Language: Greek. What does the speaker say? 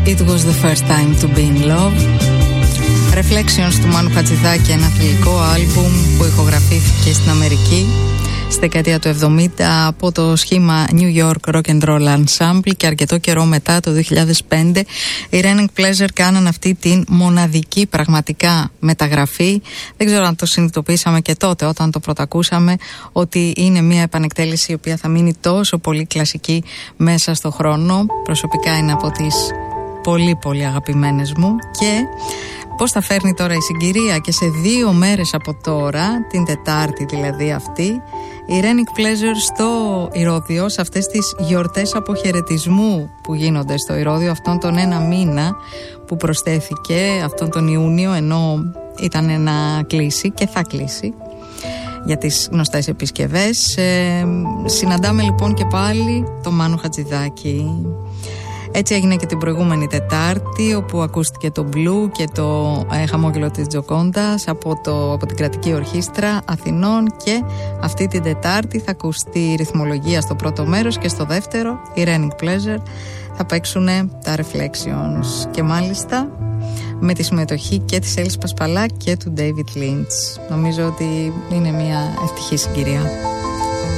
It was the first time to be in love. Reflections του Μάνου Χατζηδάκη, ένα θηλυκό άλμπουμ που ηχογραφήθηκε στην Αμερική στη δεκαετία του 70 από το σχήμα New York Rock and Roll Ensemble, και αρκετό καιρό μετά, το 2005, οι Raining Pleasure κάναν αυτή την μοναδική πραγματικά μεταγραφή. Δεν ξέρω αν το συνειδητοποίησαμε και τότε όταν το πρωτακούσαμε, ότι είναι μια επανεκτέλεση η οποία θα μείνει τόσο πολύ κλασική μέσα στο χρόνο. Προσωπικά είναι από τις πολύ πολύ αγαπημένες μου. Και πώς θα φέρνει τώρα η συγκυρία, και σε 2 μέρες από τώρα, την Τετάρτη δηλαδή αυτή, η Raining Pleasure στο Ηρώδειο, σε αυτές τις γιορτές αποχαιρετισμού που γίνονται στο Ηρώδειο αυτόν τον 1 μήνα που προσθέθηκε αυτόν τον Ιούνιο, ενώ ήταν να κλείσει και θα κλείσει για τις γνωστές επισκευές. Συναντάμε λοιπόν και πάλι το Μάνο Χατζηδάκη. Έτσι έγινε και την προηγούμενη Τετάρτη, όπου ακούστηκε το Blue και το χαμόγελο της Τζοκόντας από την Κρατική Ορχήστρα Αθηνών, και αυτή την Τετάρτη θα ακουστεί η ρυθμολογία στο πρώτο μέρος, και στο δεύτερο η Raining Pleasure θα παίξουν τα Reflections, και μάλιστα με τη συμμετοχή και της Έλλης Πασπαλά και του David Lynch. Νομίζω ότι είναι μια ευτυχή συγκυρία.